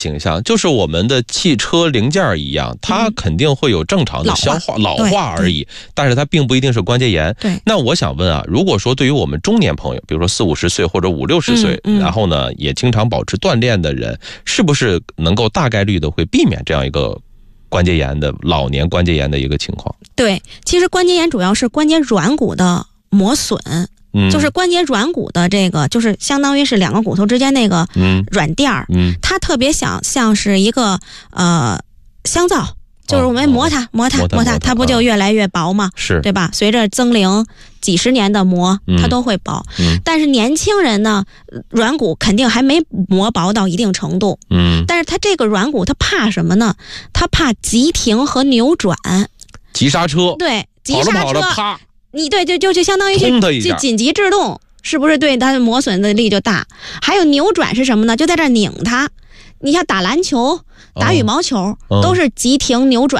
倾向，就是我们的汽车零件一样，它肯定会有正常的消化、老化而已，但是它并不一定是关节炎。 对， 那我想问啊，如果说对于我们中年朋友，比如说40-50岁或者50-60岁，然后呢也经常保持锻炼的人，是不是能够大概率的会避免这样一个关节炎的老年关节炎的一个情况？ 对，其实关节炎主要是关节软骨的磨损。就是关节软骨的这个，就是相当于是两个骨头之间那个软垫儿，它特别像是一个香皂，就是我们磨它，它不就越来越薄吗？ 是， 对吧？随着增龄几十年的磨，它都会薄。但是年轻人呢，软骨肯定还没磨薄到一定程度。但是它这个软骨它怕什么呢？它怕急停和扭转。 急刹车。 对，急刹车。 跑着啪。 你对就相当于是紧急制动，是不是对它磨损的力就大？还有扭转是什么呢？就在这拧它。你像打篮球、打羽毛球，都是急停扭转。